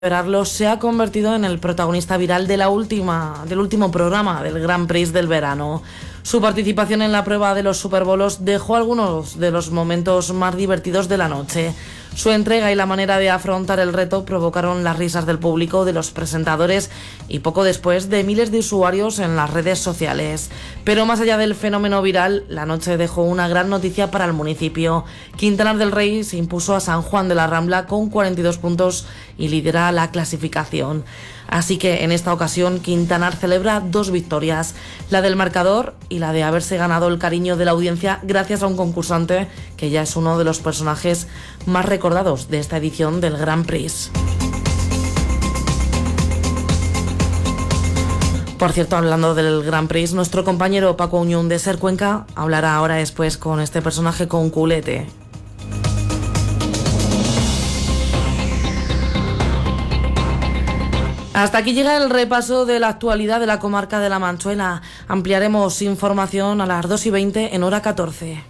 celebrarlo, se ha convertido en el protagonista viral del último programa del Grand Prix del verano. Su participación en la prueba de los superbolos dejó algunos de los momentos más divertidos de la noche. Su entrega y la manera de afrontar el reto provocaron las risas del público, de los presentadores y poco después de miles de usuarios en las redes sociales. Pero más allá del fenómeno viral, la noche dejó una gran noticia para el municipio. Quintanar del Rey se impuso a San Juan de la Rambla con 42 puntos y lidera la clasificación. Así que en esta ocasión Quintanar celebra dos victorias, la del marcador y la de haberse ganado el cariño de la audiencia gracias a un concursante que ya es uno de los personajes más recordados de esta edición del Grand Prix. Por cierto, hablando del Grand Prix, nuestro compañero Paco Uñón de Ser Cuenca hablará ahora después con este personaje con culete. Hasta aquí llega el repaso de la actualidad de la comarca de La Manchuela. Ampliaremos información a las 2:20 en hora 14.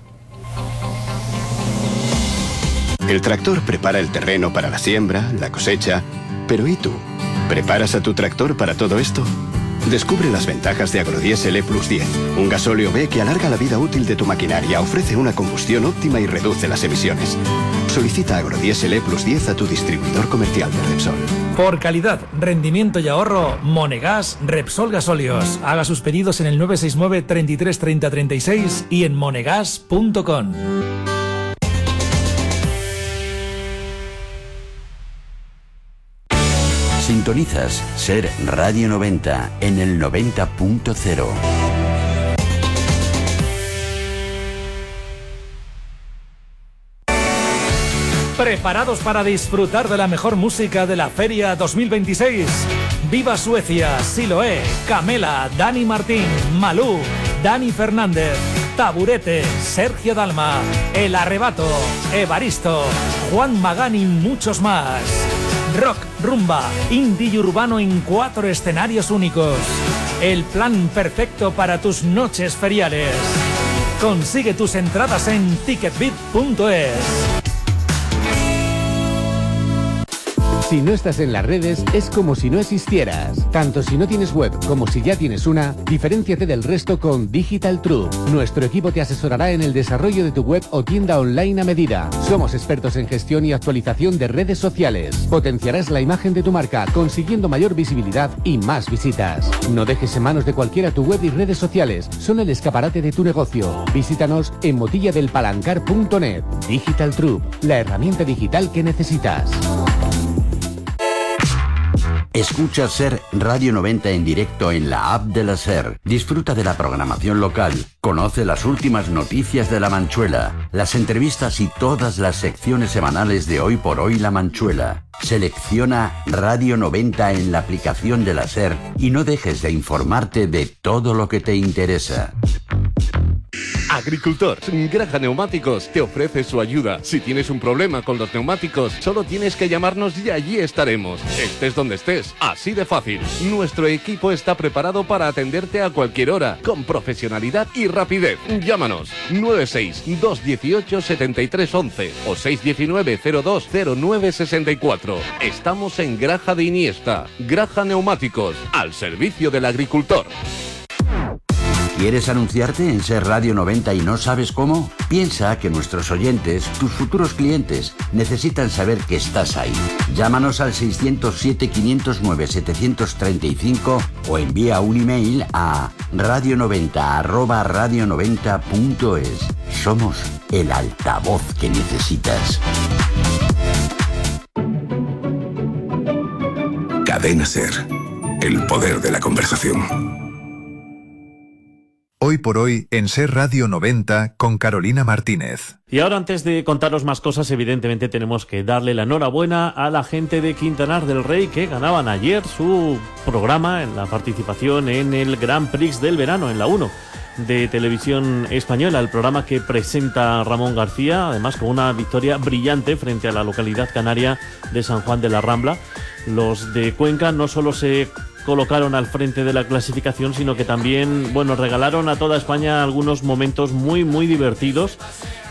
El tractor prepara el terreno para la siembra, la cosecha. Pero ¿y tú? ¿Preparas a tu tractor para todo esto? Descubre las ventajas de Agrodiesel E+10, un gasóleo B que alarga la vida útil de tu maquinaria, ofrece una combustión óptima y reduce las emisiones. Solicita Agrodiesel E+10 a tu distribuidor comercial de Repsol. Por calidad, rendimiento y ahorro, Monegas Repsol Gasóleos. Haga sus pedidos en el 969 33 30 36 y en monegas.com. Sintonizas Ser Radio 90 en el 90.0. ¿Preparados para disfrutar de la mejor música de la Feria 2026? Viva Suecia, Siloé, Camela, Dani Martín, Malú, Dani Fernández, Taburete, Sergio Dalma, El Arrebato, Evaristo, Juan Magán y muchos más. Rock, rumba, indie y urbano en 4 escenarios únicos. El plan perfecto para tus noches feriales. Consigue tus entradas en ticketbit.es. Si no estás en las redes, es como si no existieras. Tanto si no tienes web como si ya tienes una, diferénciate del resto con Digital True. Nuestro equipo te asesorará en el desarrollo de tu web o tienda online a medida. Somos expertos en gestión y actualización de redes sociales. Potenciarás la imagen de tu marca, consiguiendo mayor visibilidad y más visitas. No dejes en manos de cualquiera tu web y redes sociales. Son el escaparate de tu negocio. Visítanos en motilladelpalancar.net. Digital True, la herramienta digital que necesitas. Escucha Ser Radio 90 en directo en la app de la Ser. Disfruta de la programación local. Conoce las últimas noticias de La Manchuela, las entrevistas y todas las secciones semanales de Hoy por Hoy La Manchuela. Selecciona Radio 90 en la aplicación de la Ser y no dejes de informarte de todo lo que te interesa. Agricultor, Graja Neumáticos te ofrece su ayuda. Si tienes un problema con los neumáticos, solo tienes que llamarnos y allí estaremos. Estés donde estés, así de fácil. Nuestro equipo está preparado para atenderte a cualquier hora, con profesionalidad y rapidez. Llámanos 96-218-7311 o 619-020964. Estamos en Graja de Iniesta. Graja Neumáticos, al servicio del agricultor. ¿Quieres anunciarte en Ser Radio 90 y no sabes cómo? Piensa que nuestros oyentes, tus futuros clientes, necesitan saber que estás ahí. Llámanos al 607-509-735 o envía un email a radio90@radio90.es. Somos el altavoz que necesitas. Cadena Ser. El poder de la conversación. Hoy por hoy en Ser Radio 90 con Carolina Martínez. Y ahora, antes de contaros más cosas, evidentemente tenemos que darle la enhorabuena a la gente de Quintanar del Rey, que ganaban ayer su programa en la participación en el Grand Prix del verano, en la 1 de Televisión Española, el programa que presenta Ramón García, además con una victoria brillante frente a la localidad canaria de San Juan de la Rambla. Los de Cuenca no solo se colocaron al frente de la clasificación, sino que también, regalaron a toda España algunos momentos muy, muy divertidos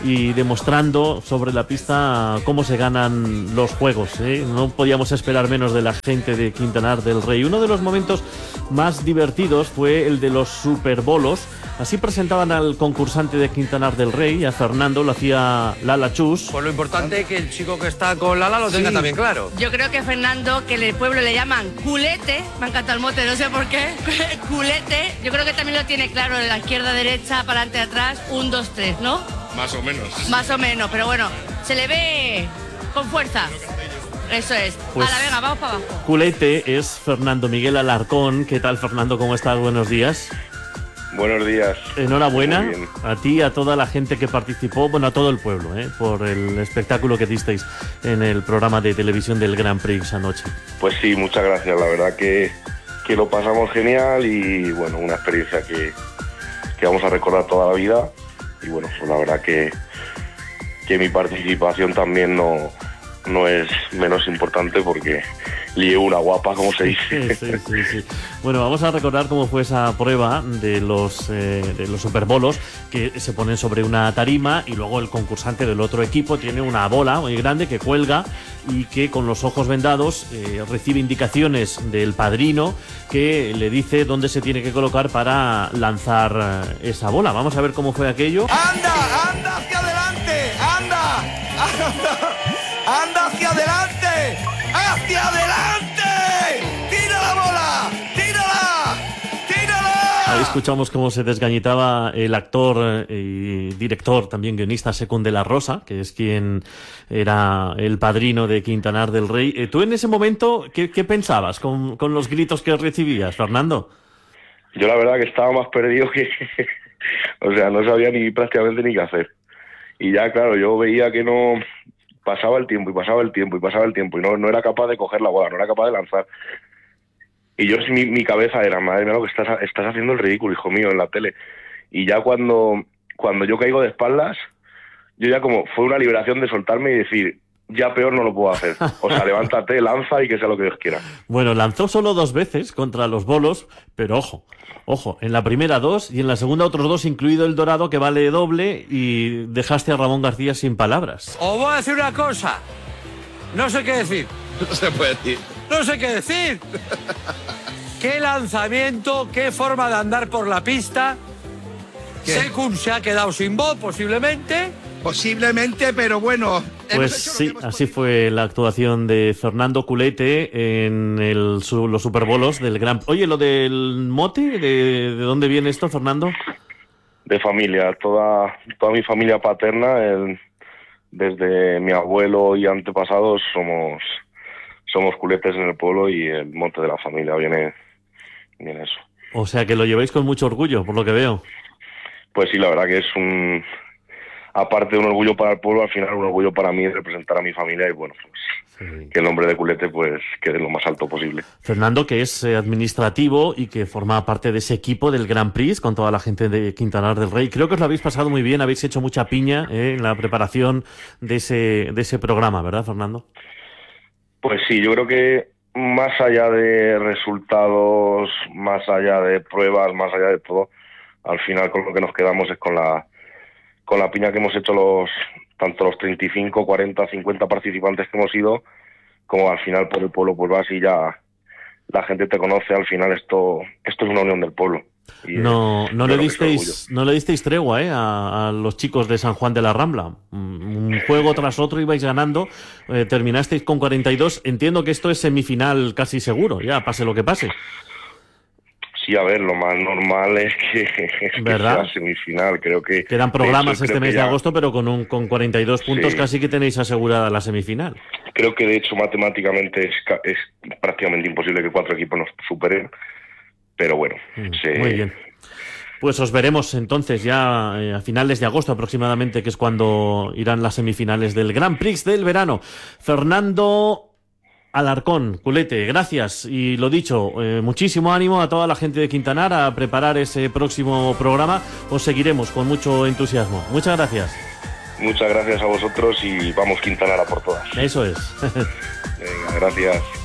y demostrando sobre la pista cómo se ganan los juegos, ¿eh? No podíamos esperar menos de la gente de Quintanar del Rey. Uno de los momentos más divertidos fue el de los superbolos. Así presentaban al concursante de Quintanar del Rey, a Fernando, lo hacía Lala Chus. Pues lo importante es que el chico que está con Lala lo tenga también claro. Yo creo que Fernando, que en el pueblo le llaman culete, me ha encantado el mote, no sé por qué, culete, yo creo que también lo tiene claro, de la izquierda, derecha, para adelante, atrás, 1, 2, 3, ¿no? Más o menos. Más o menos, pero bueno, se le ve con fuerza. Eso es. Pues, venga, vamos para abajo. Culete es Fernando Miguel Alarcón. ¿Qué tal, Fernando? ¿Cómo estás? Buenos días. Buenos días. Enhorabuena a ti y a toda la gente que participó, bueno, a todo el pueblo, por el espectáculo que disteis en el programa de televisión del Grand Prix anoche. Pues sí, muchas gracias. La verdad que lo pasamos genial y, bueno, una experiencia que vamos a recordar toda la vida. Y, bueno, pues la verdad que mi participación también no es menos importante porque lié una guapa, como se dice. Sí. Bueno, vamos a recordar cómo fue esa prueba de los superbolos, que se ponen sobre una tarima y luego el concursante del otro equipo tiene una bola muy grande que cuelga y que con los ojos vendados recibe indicaciones del padrino que le dice dónde se tiene que colocar para lanzar esa bola. Vamos a ver cómo fue aquello. ¡Anda hacia adelante! ¡Anda hacia adelante! ¡Hacia adelante! ¡Tira la bola! ¡Tírala! Ahí escuchamos cómo se desgañitaba el actor y director, también guionista Secund de la Rosa, que es quien era el padrino de Quintanar del Rey. ¿Tú en ese momento qué pensabas con los gritos que recibías, Fernando? Yo la verdad que estaba más perdido que... o sea, no sabía prácticamente ni qué hacer. Y ya, claro, yo veía que no... Pasaba el tiempo y no era capaz de coger la bola, no era capaz de lanzar. Y yo, mi cabeza era, madre mía, lo que estás haciendo el ridículo, hijo mío, en la tele. Y ya cuando yo caigo de espaldas, yo ya como fue una liberación de soltarme y decir, ya peor no lo puedo hacer. O sea, levántate, lanza y que sea lo que Dios quiera. Bueno, lanzó solo 2 veces contra los bolos, pero ojo, en la primera 2 y en la segunda otros 2, incluido el dorado, que vale doble, y dejaste a Ramón García sin palabras. Os voy a decir una cosa, no sé qué decir. No se puede decir. No sé qué decir. Qué lanzamiento, qué forma de andar por la pista. Secund se ha quedado sin voz, posiblemente. Posiblemente, pero bueno. Pues sí, así fue la actuación de Fernando Culete en los superbolos del Gran... Oye, lo del mote, ¿de dónde viene esto, Fernando? De familia, toda mi familia paterna, desde mi abuelo y antepasados somos culetes en el pueblo y el mote de la familia viene eso. O sea que lo lleváis con mucho orgullo, por lo que veo. Pues sí, la verdad que es aparte de un orgullo para el pueblo, al final un orgullo para mí de representar a mi familia y, bueno, pues sí, que el nombre de Culete pues quede lo más alto posible. Fernando, que es administrativo y que forma parte de ese equipo del Grand Prix con toda la gente de Quintanar del Rey. Creo que os lo habéis pasado muy bien, habéis hecho mucha piña en la preparación de ese programa, ¿verdad, Fernando? Pues sí, yo creo que más allá de resultados, más allá de pruebas, más allá de todo, al final con lo que nos quedamos es con la piña que hemos hecho tanto los 35, 40, 50 participantes que hemos ido, como al final por el pueblo, pues vas y ya la gente te conoce. Al final esto es una unión del pueblo. No le disteis tregua a los chicos de San Juan de la Rambla. Un juego tras otro ibais ganando, terminasteis con 42. Entiendo que esto es semifinal casi seguro, ya pase lo que pase. Sí, a ver, lo más normal es que sea semifinal. Creo que quedan programas este mes de agosto, pero con 42 puntos casi que tenéis asegurada la semifinal. Creo que de hecho matemáticamente es prácticamente imposible que 4 equipos nos superen, pero bueno. Muy bien. Pues os veremos entonces ya a finales de agosto aproximadamente, que es cuando irán las semifinales del Grand Prix del verano. Fernando Alarcón, Culete, gracias. Y lo dicho, muchísimo ánimo a toda la gente de Quintanar a preparar ese próximo programa. Os seguiremos con mucho entusiasmo. Muchas gracias. Muchas gracias a vosotros y vamos Quintanar a por todas. Eso es. Venga, gracias.